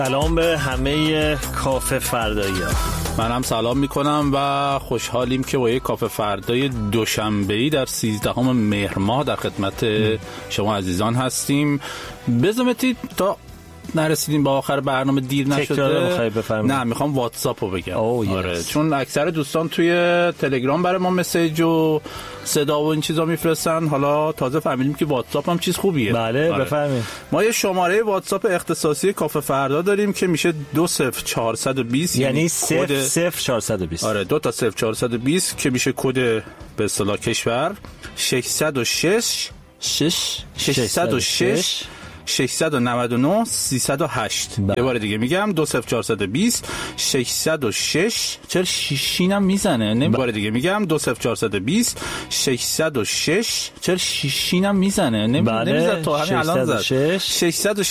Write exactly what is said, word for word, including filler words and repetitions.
سلام به همه کافه فردایی‌ها. منم سلام میکنم و خوشحالیم که با یک کافه فردای دوشنبه‌ای در سیزدهم مهر ماه در خدمت شما عزیزان هستیم. بزمتی تا نرسیدیم با آخر برنامه دیر نشده. نه میخوام واتساپ رو بگم. آره. چون اکثر دوستان توی تلگرام برای ما مسیج و صدا و این چیزا میفرستن، حالا تازه فهمیدیم که واتساپ هم چیز خوبیه. بله آره. بفرمایید. ما یه شماره واتساپ اختصاصی کافه فردا داریم که میشه دو صفر چهارصد و بیست، یعنی صفر صفر چهارصد و بیست. آره دو تا صفر چهارصد و بیست که میشه کد به اصطلاح کشور ششصد و شش ششصد و شش ششصد و نود و نه سیصد و هشت. یه بار دیگه میگم دو صفر چهارصد و بیست ششصد و شش. چرا شیشینم میزنه؟ نه بار دیگه میگم دو صفر چهارصد و بیست ششصد و شش. چرا شیشینم میزنه؟ نمیزنه تا همین الان زد. ششصد و